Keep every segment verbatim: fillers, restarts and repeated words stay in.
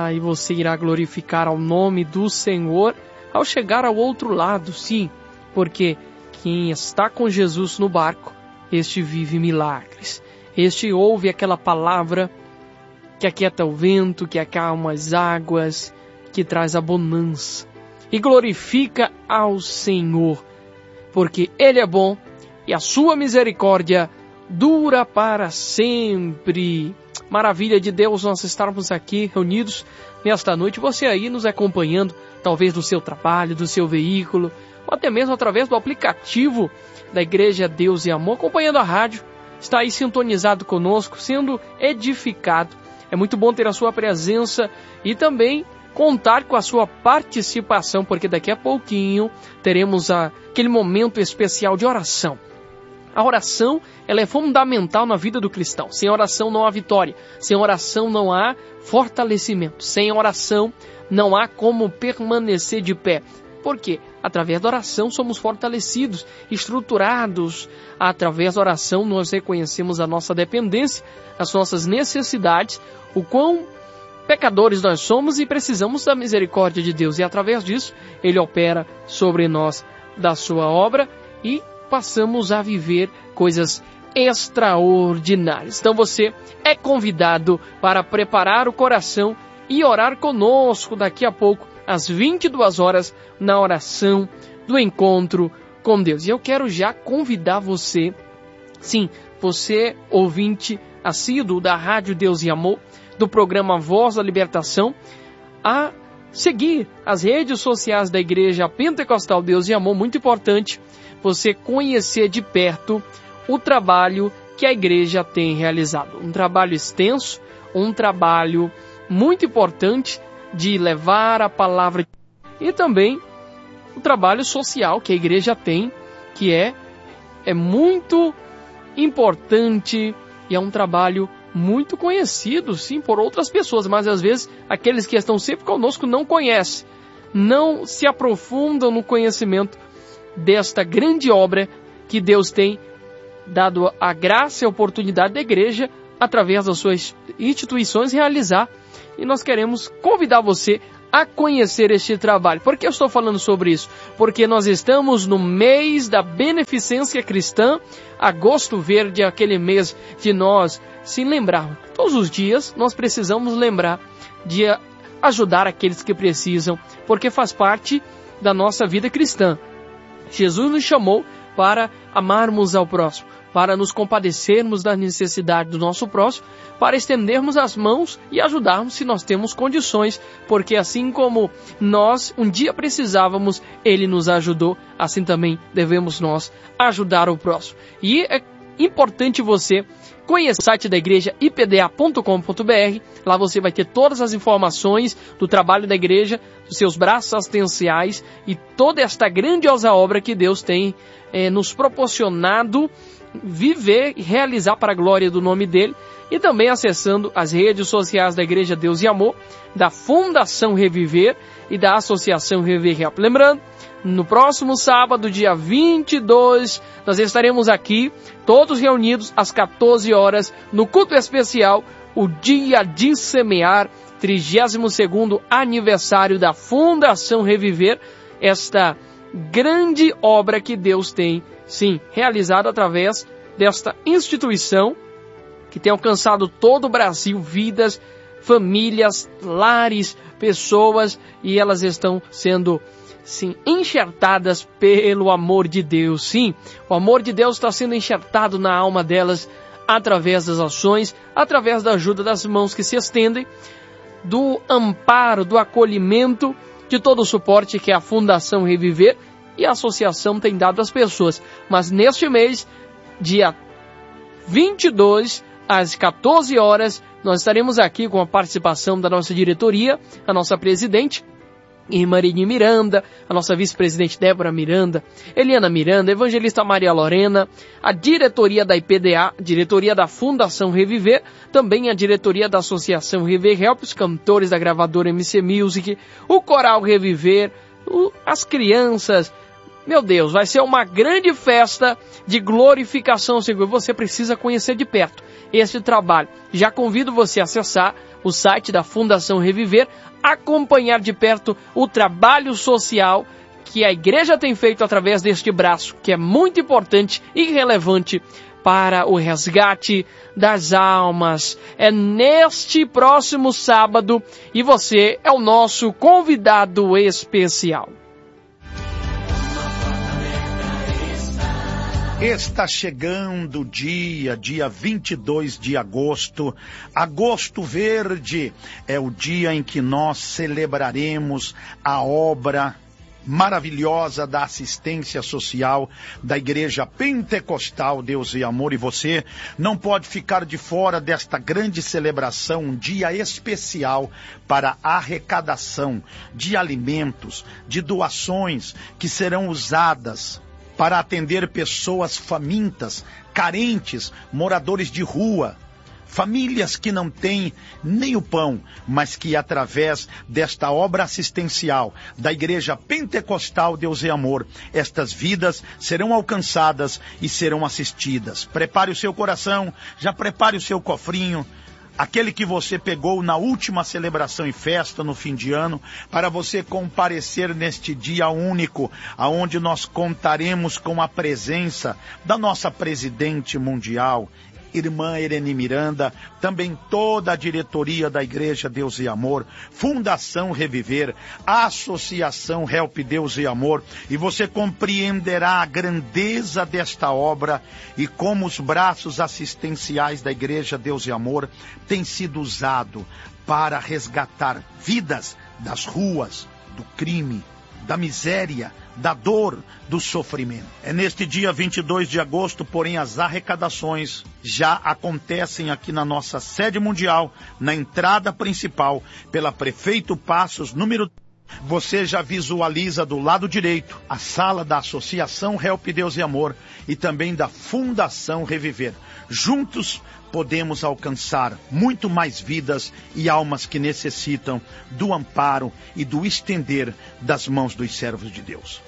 Ah, e você irá glorificar ao nome do Senhor ao chegar ao outro lado, sim, porque quem está com Jesus no barco, este vive milagres. Este ouve aquela palavra que aquieta o vento, que acalma as águas, que traz a bonança. E glorifica ao Senhor, porque Ele é bom e a sua misericórdia dura para sempre. Maravilha de Deus nós estarmos aqui reunidos nesta noite. Você aí nos acompanhando, talvez do seu trabalho, do seu veículo, ou até mesmo através do aplicativo da Igreja Deus e Amor, acompanhando a rádio, está aí sintonizado conosco, sendo edificado. É muito bom ter a sua presença e também contar com a sua participação, porque daqui a pouquinho teremos a, aquele momento especial de oração. A oração, ela é fundamental na vida do cristão. Sem oração não há vitória. Sem oração não há fortalecimento. Sem oração não há como permanecer de pé. Por quê? Através da oração somos fortalecidos, estruturados. Através da oração nós reconhecemos a nossa dependência, as nossas necessidades, o quão pecadores nós somos e precisamos da misericórdia de Deus. E através disso, Ele opera sobre nós da sua obra e passamos a viver coisas extraordinárias. Então você é convidado para preparar o coração e orar conosco daqui a pouco, às vinte e duas horas, na oração do encontro com Deus. E eu quero já convidar você, sim, você ouvinte assíduo da Rádio Deus e Amor, do programa Voz da Libertação, a seguir as redes sociais da Igreja Pentecostal Deus e Amor. Muito importante você conhecer de perto o trabalho que a igreja tem realizado. Um trabalho extenso, um trabalho muito importante de levar a palavra e também o trabalho social que a igreja tem, que é, é muito importante e é um trabalho muito conhecido, sim, por outras pessoas, mas às vezes aqueles que estão sempre conosco não conhecem, não se aprofundam no conhecimento desta grande obra que Deus tem dado a graça e a oportunidade da igreja, através das suas instituições, realizar. E nós queremos convidar você a conhecer este trabalho. Por que eu estou falando sobre isso? Porque nós estamos no mês da beneficência cristã, agosto verde, aquele mês de nós se lembrar. Todos os dias nós precisamos lembrar de ajudar aqueles que precisam, porque faz parte da nossa vida cristã. Jesus nos chamou para amarmos ao próximo, para nos compadecermos da necessidade do nosso próximo, para estendermos as mãos e ajudarmos se nós temos condições, porque assim como nós um dia precisávamos, Ele nos ajudou, assim também devemos nós ajudar o próximo. E é importante você conhecer o site da igreja i p d a ponto com ponto b r. Lá você vai ter todas as informações do trabalho da igreja, dos seus braços assistenciais e toda esta grandiosa obra que Deus tem eh, nos proporcionado viver e realizar para a glória do nome dele. E também acessando as redes sociais da Igreja Deus e Amor, da Fundação Reviver e da Associação Reviver. Lembrando, no próximo sábado, dia vinte e dois, nós estaremos aqui, todos reunidos às quatorze horas, no culto especial, o Dia de Semear, trigésimo segundo aniversário da Fundação Reviver, esta grande obra que Deus tem, sim, realizado através desta instituição, que tem alcançado todo o Brasil, vidas, famílias, lares, pessoas, e elas estão sendo, sim, enxertadas pelo amor de Deus. Sim, o amor de Deus está sendo enxertado na alma delas através das ações, através da ajuda das mãos que se estendem, do amparo, do acolhimento, de todo o suporte que a Fundação Reviver e a associação tem dado às pessoas. Mas neste mês, dia vinte e dois, às quatorze horas, nós estaremos aqui com a participação da nossa diretoria, a nossa presidente, Irmã Marini Miranda, a nossa vice-presidente Débora Miranda, Eliana Miranda, evangelista Maria Lorena, a diretoria da I P D A, diretoria da Fundação Reviver, também a diretoria da Associação Reviver Help, os cantores da gravadora M C Music, o coral Reviver, o, as crianças. Meu Deus, vai ser uma grande festa de glorificação ao Senhor. Você precisa conhecer de perto este trabalho. Já convido você a acessar o site da Fundação Reviver, acompanhar de perto o trabalho social que a igreja tem feito através deste braço, que é muito importante e relevante para o resgate das almas. É neste próximo sábado e você é o nosso convidado especial. Está chegando o dia, dia vinte e dois de agosto, agosto verde, é o dia em que nós celebraremos a obra maravilhosa da assistência social da Igreja Pentecostal Deus e Amor, e você não pode ficar de fora desta grande celebração, um dia especial para arrecadação de alimentos, de doações que serão usadas para atender pessoas famintas, carentes, moradores de rua, famílias que não têm nem o pão, mas que através desta obra assistencial da Igreja Pentecostal Deus e Amor, estas vidas serão alcançadas e serão assistidas. Prepare o seu coração, já prepare o seu cofrinho, aquele que você pegou na última celebração e festa no fim de ano, para você comparecer neste dia único, aonde nós contaremos com a presença da nossa presidente mundial, irmã Irene Miranda, também toda a diretoria da Igreja Deus e Amor, Fundação Reviver, Associação Help Deus e Amor, e você compreenderá a grandeza desta obra e como os braços assistenciais da Igreja Deus e Amor têm sido usados para resgatar vidas das ruas, do crime, da miséria, da dor, do sofrimento. É neste dia vinte e dois de agosto, porém, as arrecadações já acontecem aqui na nossa sede mundial, na entrada principal, pela Prefeito Passos, número... Você já visualiza do lado direito a sala da Associação Help Deus e Amor e também da Fundação Reviver. Juntos podemos alcançar muito mais vidas e almas que necessitam do amparo e do estender das mãos dos servos de Deus.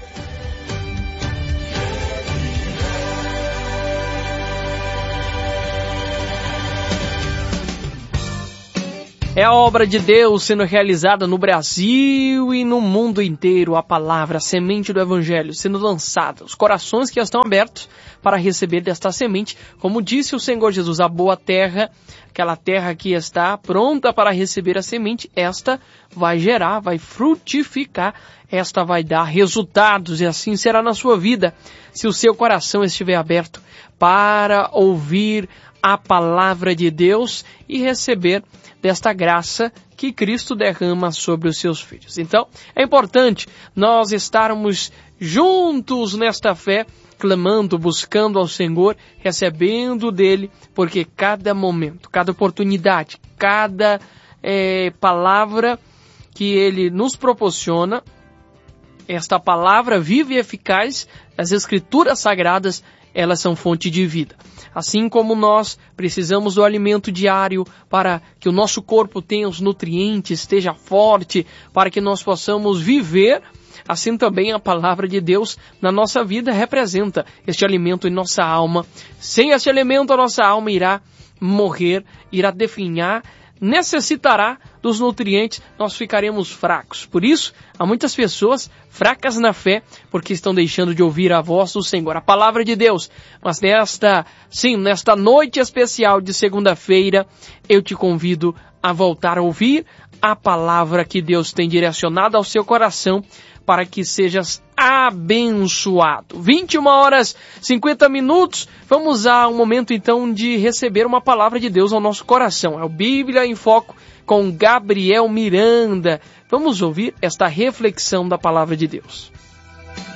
É a obra de Deus sendo realizada no Brasil e no mundo inteiro. A palavra, a semente do Evangelho sendo lançada. Os corações que estão abertos para receber desta semente. Como disse o Senhor Jesus, a boa terra, aquela terra que está pronta para receber a semente, esta vai gerar, vai frutificar, esta vai dar resultados e assim será na sua vida. Se o seu coração estiver aberto para ouvir a palavra de Deus e receber desta graça que Cristo derrama sobre os seus filhos. Então, é importante nós estarmos juntos nesta fé, clamando, buscando ao Senhor, recebendo dele, porque cada momento, cada oportunidade, cada é, palavra que ele nos proporciona, esta palavra viva e eficaz, as Escrituras Sagradas, elas são fonte de vida. Assim como nós precisamos do alimento diário para que o nosso corpo tenha os nutrientes, esteja forte, para que nós possamos viver, assim também a palavra de Deus na nossa vida representa este alimento em nossa alma. Sem este alimento a nossa alma irá morrer, irá definhar, necessitará dos nutrientes, nós ficaremos fracos. Por isso, há muitas pessoas fracas na fé, porque estão deixando de ouvir a voz do Senhor, a palavra de Deus. Mas nesta, sim, nesta noite especial de segunda-feira, eu te convido a voltar a ouvir a palavra que Deus tem direcionado ao seu coração, para que sejas abençoado. vinte e uma horas e cinquenta minutos, vamos a um momento então de receber uma palavra de Deus ao nosso coração. É o Bíblia em Foco com Gabriel Miranda. Vamos ouvir esta reflexão da palavra de Deus.